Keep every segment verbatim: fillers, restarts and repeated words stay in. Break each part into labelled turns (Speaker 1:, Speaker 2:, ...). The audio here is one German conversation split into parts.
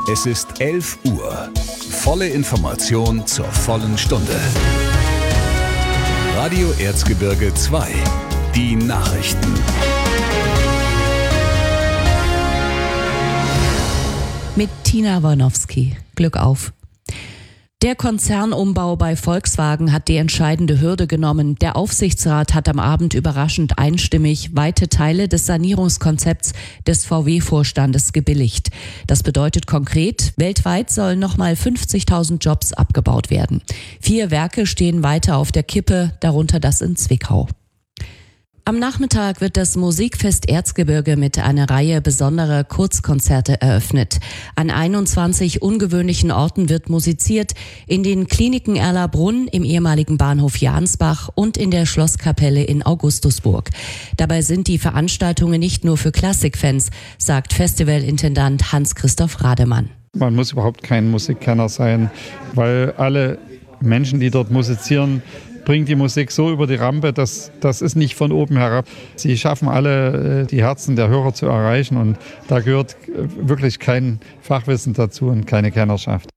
Speaker 1: Es ist elf Uhr. Volle Information zur vollen Stunde. Radio Erzgebirge zwei. Die Nachrichten.
Speaker 2: Mit Tina Warnowski. Glück auf. Der Konzernumbau bei Volkswagen hat die entscheidende Hürde genommen. Der Aufsichtsrat hat am Abend überraschend einstimmig weite Teile des Sanierungskonzepts des V W-Vorstandes gebilligt. Das bedeutet konkret, weltweit sollen nochmal fünfzigtausend Jobs abgebaut werden. Vier Werke stehen weiter auf der Kippe, darunter das in Zwickau. Am Nachmittag wird das Musikfest Erzgebirge mit einer Reihe besonderer Kurzkonzerte eröffnet. An einundzwanzig ungewöhnlichen Orten wird musiziert, in den Kliniken Erlabrunn, im ehemaligen Bahnhof Jansbach und in der Schlosskapelle in Augustusburg. Dabei sind die Veranstaltungen nicht nur für Klassikfans, sagt Festivalintendant Hans-Christoph Rademann.
Speaker 3: Man muss überhaupt kein Musikkenner sein, weil alle Menschen, die dort musizieren, bringt die Musik so über die Rampe, dass das ist nicht von oben herab. Sie schaffen alle, die Herzen der Hörer zu erreichen und da gehört wirklich kein Fachwissen dazu und keine Kennerschaft.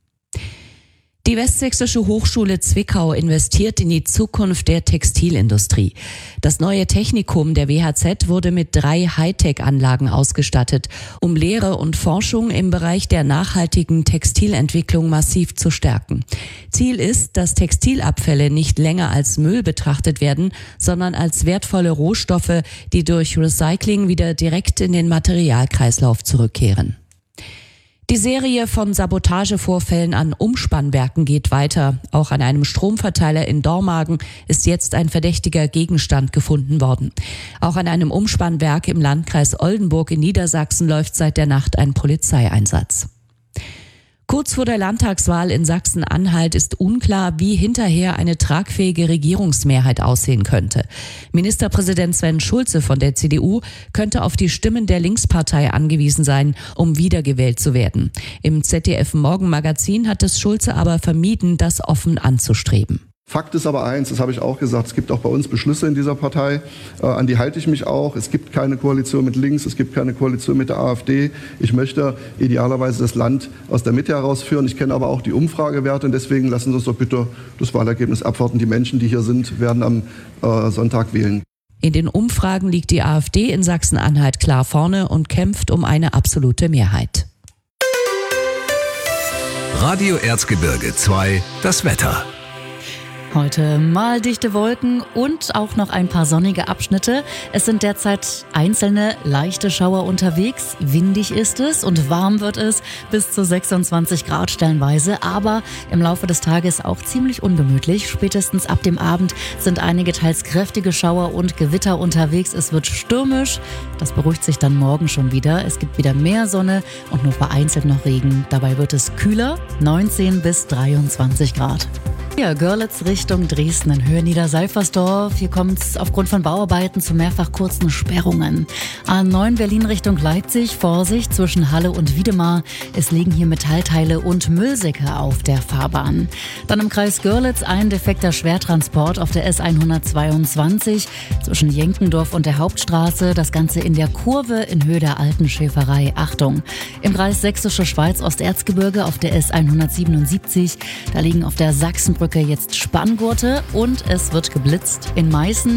Speaker 2: Die Westsächsische Hochschule Zwickau investiert in die Zukunft der Textilindustrie. Das neue Technikum der W H Z wurde mit drei Hightech-Anlagen ausgestattet, um Lehre und Forschung im Bereich der nachhaltigen Textilentwicklung massiv zu stärken. Ziel ist, dass Textilabfälle nicht länger als Müll betrachtet werden, sondern als wertvolle Rohstoffe, die durch Recycling wieder direkt in den Materialkreislauf zurückkehren. Die Serie von Sabotagevorfällen an Umspannwerken geht weiter. Auch an einem Stromverteiler in Dormagen ist jetzt ein verdächtiger Gegenstand gefunden worden. Auch an einem Umspannwerk im Landkreis Oldenburg in Niedersachsen läuft seit der Nacht ein Polizeieinsatz. Kurz vor der Landtagswahl in Sachsen-Anhalt ist unklar, wie hinterher eine tragfähige Regierungsmehrheit aussehen könnte. Ministerpräsident Sven Schulze von der C D U könnte auf die Stimmen der Linkspartei angewiesen sein, um wiedergewählt zu werden. Im Z D F-Morgenmagazin hat es Schulze aber vermieden, das offen anzustreben.
Speaker 4: Fakt ist aber eins, das habe ich auch gesagt, es gibt auch bei uns Beschlüsse in dieser Partei, äh, an die halte ich mich auch. Es gibt keine Koalition mit links, es gibt keine Koalition mit der AfD. Ich möchte idealerweise das Land aus der Mitte herausführen. Ich kenne aber auch die Umfragewerte und deswegen lassen Sie uns doch bitte das Wahlergebnis abwarten. Die Menschen, die hier sind, werden am äh, Sonntag wählen.
Speaker 2: In den Umfragen liegt die AfD in Sachsen-Anhalt klar vorne und kämpft um eine absolute Mehrheit.
Speaker 1: Radio Erzgebirge zwei, das Wetter.
Speaker 5: Heute mal dichte Wolken und auch noch ein paar sonnige Abschnitte. Es sind derzeit einzelne leichte Schauer unterwegs. Windig ist es und warm wird es bis zu sechsundzwanzig Grad stellenweise. Aber im Laufe des Tages auch ziemlich ungemütlich. Spätestens ab dem Abend sind einige teils kräftige Schauer und Gewitter unterwegs. Es wird stürmisch. Das beruhigt sich dann morgen schon wieder. Es gibt wieder mehr Sonne und nur vereinzelt noch Regen. Dabei wird es kühler, neunzehn bis dreiundzwanzig Grad. Ja, Görlitz Richtung Dresden in Höhe Niedersalfersdorf. Hier kommt es aufgrund von Bauarbeiten zu mehrfach kurzen Sperrungen. A neun Berlin Richtung Leipzig, Vorsicht zwischen Halle und Wiedemar. Es liegen hier Metallteile und Müllsäcke auf der Fahrbahn. Dann im Kreis Görlitz ein defekter Schwertransport auf der S hundertzweiundzwanzig zwischen Jenkendorf und der Hauptstraße. Das Ganze in der Kurve in Höhe der alten Schäferei. Achtung! Im Kreis Sächsische Schweiz Osterzgebirge auf der S hundertsiebenundsiebzig. Da liegen auf der Sachsenbrücke jetzt Spanngurte und es wird geblitzt in Meißen.